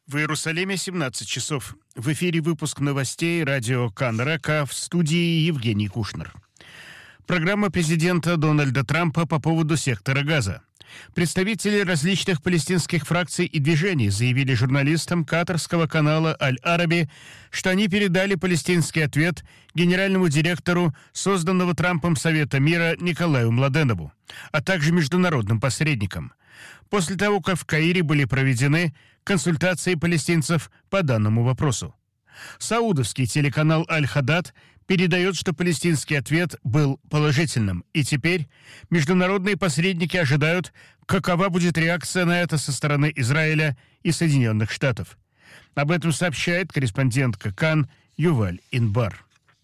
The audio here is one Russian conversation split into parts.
В Иерусалиме 17 часов. В эфире выпуск новостей радио Кан-Река, в студии Евгений Кушнер. Программа президента Дональда Трампа по поводу сектора Газа. Представители различных палестинских фракций и движений заявили журналистам катарского канала «Аль-Араби», что они передали палестинский ответ генеральному директору созданного Трампом Совета мира Николаю Младенову, а также международным посредникам, после того, как в Каире были проведены консультации палестинцев по данному вопросу. Саудовский телеканал «Аль-Хадад» передает, что палестинский ответ был положительным, и теперь международные посредники ожидают, какова будет реакция на это со стороны Израиля и Соединенных Штатов. Об этом сообщает корреспондентка Кан Юваль Инбар.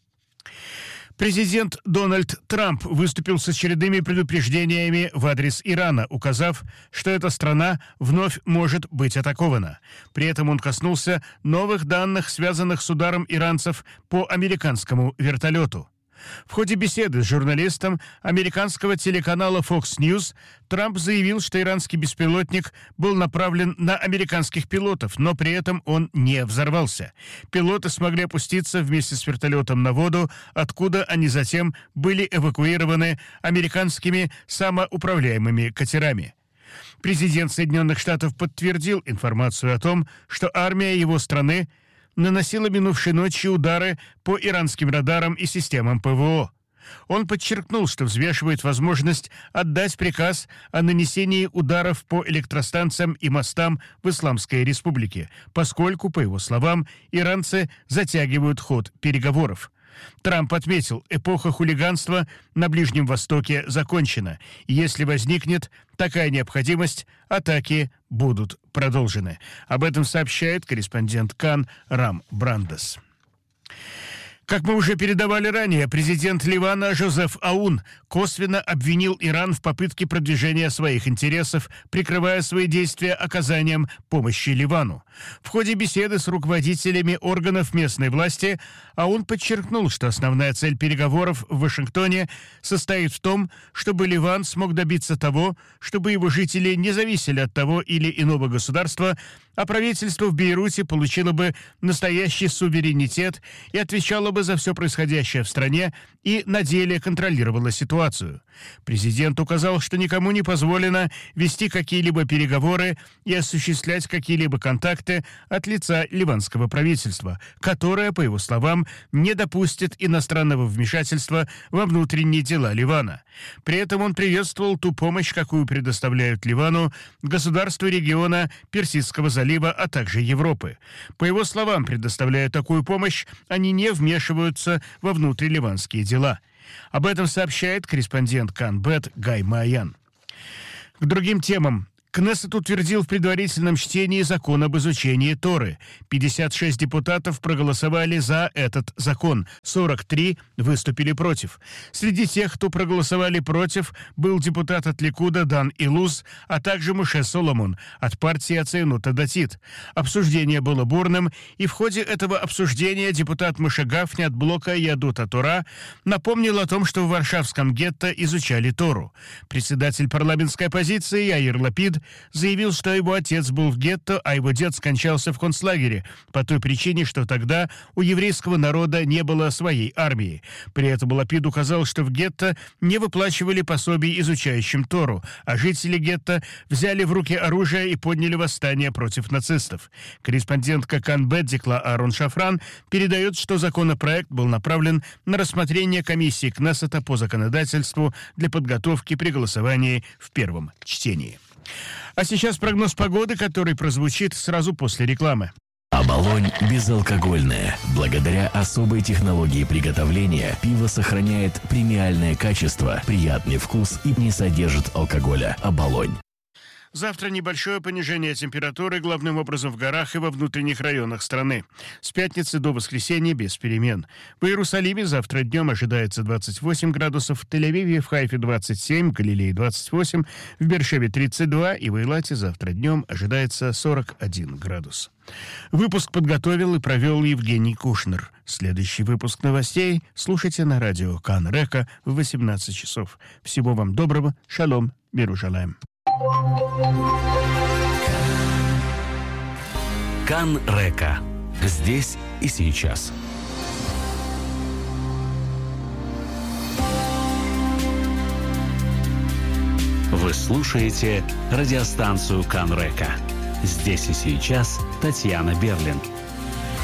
Президент Дональд Трамп выступил с очередными предупреждениями в адрес Ирана, указав, что эта страна вновь может быть атакована. При этом он коснулся новых данных, связанных с ударом иранцев по американскому вертолету. В ходе беседы с журналистом американского телеканала Fox News Трамп заявил, что иранский беспилотник был направлен на американских пилотов, но при этом он не взорвался. Пилоты смогли опуститься вместе с вертолетом на воду, откуда они затем были эвакуированы американскими самоуправляемыми катерами. Президент Соединенных Штатов подтвердил информацию о том, что армия его страны наносила минувшей ночью удары по иранским радарам и системам ПВО. Он подчеркнул, что взвешивает возможность отдать приказ о нанесении ударов по электростанциям и мостам в Исламской Республике, поскольку, по его словам, иранцы затягивают ход переговоров. Трамп отметил, эпоха хулиганства на Ближнем Востоке закончена, и если возникнет такая необходимость, атаки будут продолжены. Об этом сообщает корреспондент Кан Рам Брандес. Как мы уже передавали ранее, президент Ливана Жозеф Аун косвенно обвинил Иран в попытке продвижения своих интересов, прикрывая свои действия оказанием помощи Ливану. В ходе беседы с руководителями органов местной власти Аун подчеркнул, что основная цель переговоров в Вашингтоне состоит в том, чтобы Ливан смог добиться того, чтобы его жители не зависели от того или иного государства, а правительство в Бейруте получило бы настоящий суверенитет и отвечало бы за все происходящее в стране и на деле контролировало ситуацию. Президент указал, что никому не позволено вести какие-либо переговоры и осуществлять какие-либо контакты от лица ливанского правительства, которое, по его словам, не допустит иностранного вмешательства во внутренние дела Ливана. При этом он приветствовал ту помощь, какую предоставляют Ливану государства региона Персидского залива, а также Европы. По его словам, предоставляя такую помощь, они не вмешиваются во внутриливанские дела. Об этом сообщает корреспондент Канбет Гай Маян. К другим темам. Кнессет утвердил в предварительном чтении закон об изучении Торы. 56 депутатов проголосовали за этот закон, 43 выступили против. Среди тех, кто проголосовали против, был депутат от Ликуда Дан Илуз, а также Моше Соломон от партии Ацейнут а-Датит. Обсуждение было бурным, и в ходе этого обсуждения депутат Моше Гафни от блока Ядут а-Тора напомнил о том, что в Варшавском гетто изучали Тору. Председатель парламентской оппозиции Яир Лапид заявил, что его отец был в гетто, а его дед скончался в концлагере по той причине, что тогда у еврейского народа не было своей армии. При этом Лапид указал, что в гетто не выплачивали пособий изучающим Тору, а жители гетто взяли в руки оружие и подняли восстание против нацистов. Корреспондентка Канбет Дикла Аарон Шафран передает, что законопроект был направлен на рассмотрение комиссии Кнессета по законодательству для подготовки при голосовании в первом чтении. А сейчас прогноз погоды, который прозвучит сразу после рекламы. Оболонь безалкогольное. Благодаря особой технологии приготовления пиво сохраняет премиальное качество, приятный вкус и не содержит алкоголя. Оболонь. Завтра небольшое понижение температуры, главным образом в горах и во внутренних районах страны. С пятницы до воскресенья без перемен. В Иерусалиме завтра днем ожидается 28 градусов, в Тель-Авиве, в Хайфе 27, в Галилее 28, в Бершеве 32 и в Эйлате завтра днем ожидается 41 градус. Выпуск подготовил и провел Евгений Кушнер. Следующий выпуск новостей слушайте на радио Кан-Река в 18 часов. Всего вам доброго. Шалом. Миру желаем. Кан-Река. Здесь и сейчас. Вы слушаете радиостанцию Кан-Река. Здесь и сейчас Татьяна Берлин.